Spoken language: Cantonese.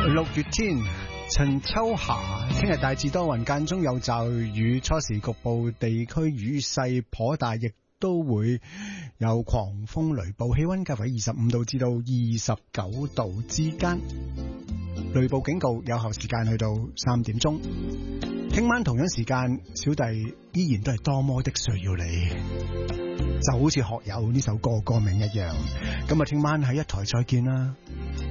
6月天陳秋霞，聽日大致多雲，間中有驟雨，初時局部地區雨勢頗大，亦都會有狂風雷暴，氣溫介乎25度至到29度之間。雷暴警告有效時間去到3點鐘。聽晚同樣時間，小弟依然都係多麼的需要你，就好似學友呢首歌歌名一樣。咁啊，聽晚喺一台再見啦。